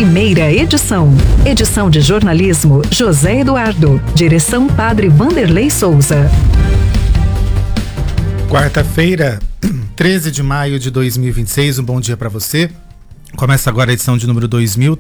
primeira edição. Edição de jornalismo José Eduardo. Direção Padre Vanderlei Souza. Quarta-feira, 13 de maio de 2026, um bom dia para você. Começa agora a edição de número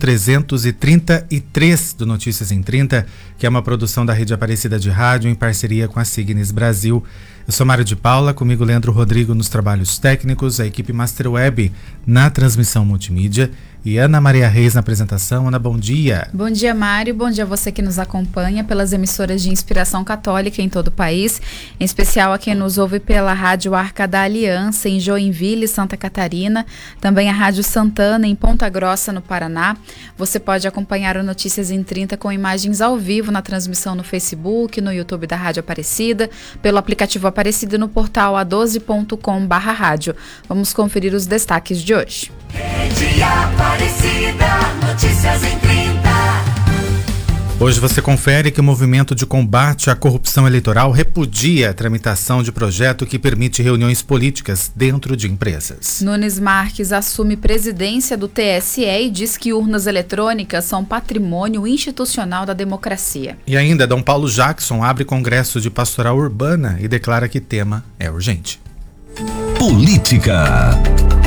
2333 do Notícias em 30, que é uma produção da Rede Aparecida de Rádio em parceria com a Signes Brasil. Eu sou Mário de Paula, comigo Leandro Rodrigo nos trabalhos técnicos, a equipe Master Web na transmissão multimídia e Ana Maria Reis na apresentação. Ana, bom dia. Bom dia, Mário. Bom dia a você que nos acompanha pelas emissoras de inspiração católica em todo o país, em especial a quem nos ouve pela Rádio Arca da Aliança em Joinville, Santa Catarina, também a Rádio Santana em Ponta Grossa, no Paraná. Você pode acompanhar o Notícias em 30 com imagens ao vivo na transmissão no Facebook, no YouTube da Rádio Aparecida, pelo aplicativo Aparecida no portal a12.com/rádio. Vamos conferir os destaques de hoje. Rede Aparecida, Notícias em 30. Hoje você confere que o movimento de combate à corrupção eleitoral repudia a tramitação de projeto que permite reuniões políticas dentro de empresas. Nunes Marques assume presidência do TSE e diz que urnas eletrônicas são patrimônio institucional da democracia. E ainda, Dom Paulo Jackson abre congresso de pastoral urbana e declara que tema é urgente. Política.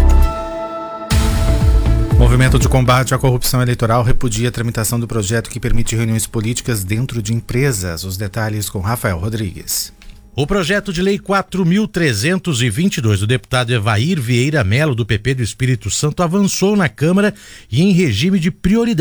O movimento de combate à corrupção eleitoral repudia a tramitação do projeto que permite reuniões políticas dentro de empresas. Os detalhes com Rafael Rodrigues. O projeto de lei 4.322 do deputado Evair Vieira Melo, do PP do Espírito Santo, avançou na Câmara e em regime de prioridade.